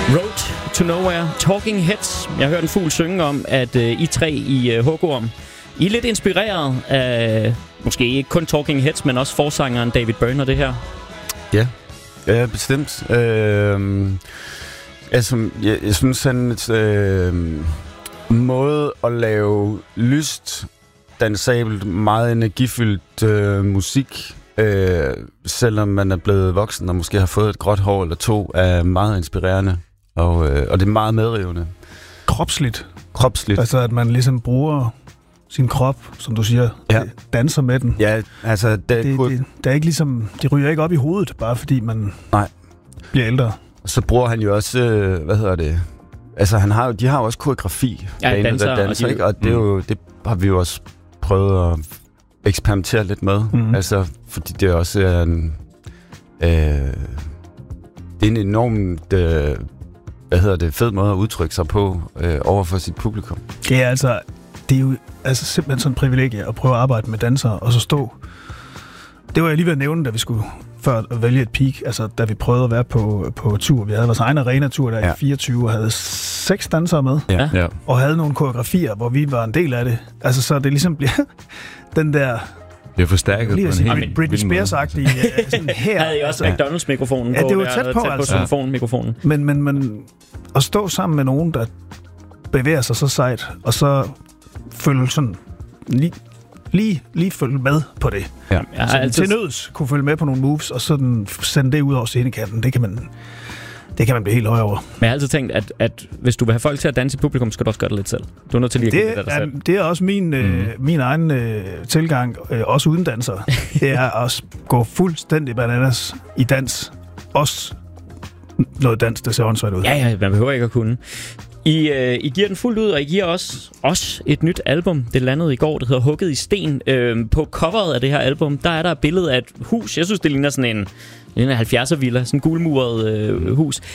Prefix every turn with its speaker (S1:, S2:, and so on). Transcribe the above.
S1: Road to Nowhere, Talking Heads. Jeg har hørt en fugl synge om, at I tre i Hugorm, I er lidt inspireret af, måske ikke kun Talking Heads, men også forsangeren David Byrne og det her.
S2: Ja, bestemt. Jeg synes, hans måde at lave lyst, dansabelt, meget energifyldt musik, selvom man er blevet voksen og måske har fået et gråt hår eller to, er meget inspirerende. Og det er meget medrivende.
S3: Kropsligt.
S2: Kropsligt.
S3: Altså, at man ligesom bruger sin krop, som du siger, danser med den.
S2: Ja, altså...
S3: Det er ikke ligesom... De ryger ikke op i hovedet, bare fordi man bliver ældre.
S2: Så bruger han jo også... Altså, de har jo også koreografi.
S1: Ja, danser,
S2: ikke? Og det er jo... Det har vi jo også prøvet at eksperimentere lidt med. Mm-hmm. Altså, fordi det også er en... det er en enormt... fed måde at udtrykke sig på over for sit publikum.
S3: Det er jo simpelthen sådan en privilegie at prøve at arbejde med dansere, og så stå... Det var jeg lige ved at nævne, da vi skulle før at vælge et peak, altså da vi prøvede at være på tur. Vi havde vores egen arena-tur der i 24, og havde 6 dansere med, og havde nogle koreografier, hvor vi var en del af det. Altså så det ligesom bliver den der...
S4: Det er forstærket på en helt
S3: Britney Spears-agtig sådan her.
S1: Havde I også McDonald's-mikrofonen på?
S3: Ja, det var tæt på, altså.
S1: Telefonmikrofonen.
S3: Men at stå sammen med nogen, der bevæger sig så sejt, og så følge sådan lige følge med på det.
S1: Ja.
S3: Til nøds kunne følge med på nogle moves, og sådan sende det ud over scenekanten. Det kan man blive helt høj over.
S1: Men jeg har altid tænkt, at hvis du vil have folk til at danse i publikum, skal du også gøre det lidt selv. Du er nødt til lige at give det selv.
S3: Det er også min egen tilgang, også uden danser. Det er at gå fuldstændig bananas i dans. Også noget dans, der ser åndssvagt ud.
S1: Ja, man behøver ikke at kunne. I giver den fuldt ud, og I giver også et nyt album. Det landede i går, det hedder Hugget i Sten. På coveret af det her album, der er der et billede af et hus. Jeg synes, det ligner sådan en 70'er-villa, sådan en gulmuret hus.